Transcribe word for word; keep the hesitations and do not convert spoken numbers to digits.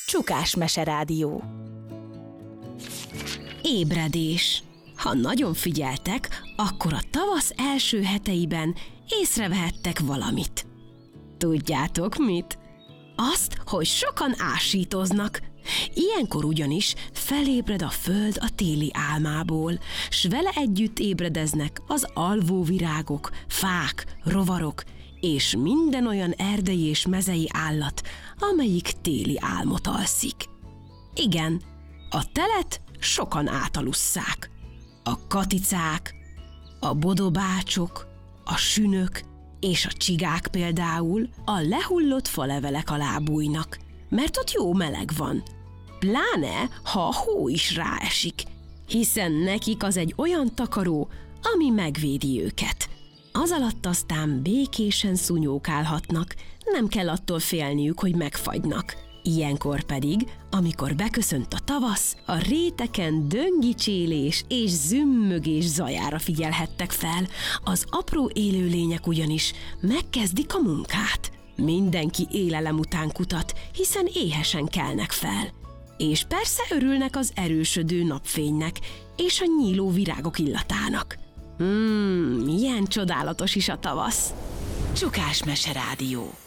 Csukás meserádió. Ébredés. Ha nagyon figyeltek, akkor a tavasz első heteiben észrevehettek valamit. Tudjátok mit? Azt, hogy sokan ásítoznak. Ilyenkor ugyanis felébred a föld a téli álmából, s vele együtt ébredeznek az alvó virágok, fák, rovarok és minden olyan erdei és mezei állat, amelyik téli álmot alszik. Igen, a telet sokan átalusszák. A katicák, a bodobácsok, a sünök és a csigák például a lehullott falevelek alá bújnak, mert ott jó meleg van. Pláne, ha a hó is ráesik, hiszen nekik az egy olyan takaró, ami megvédi őket. Az alatt aztán békésen szunyókálhatnak, nem kell attól félniük, hogy megfagynak. Ilyenkor pedig, amikor beköszönt a tavasz, a réteken döngicsélés és zümmögés zajára figyelhettek fel, az apró élőlények ugyanis megkezdik a munkát. Mindenki élelem után kutat, hiszen éhesen kelnek fel. És persze örülnek az erősödő napfénynek és a nyíló virágok illatának. Hmm, milyen csodálatos is a tavasz! Csukás meserádió.